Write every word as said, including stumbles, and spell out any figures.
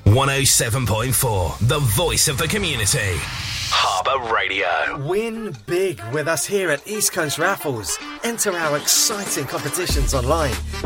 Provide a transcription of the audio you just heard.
one oh seven point four, the voice of the community. Harbour Radio. Win big with us here at East Coast Raffles. Enter our exciting competitions online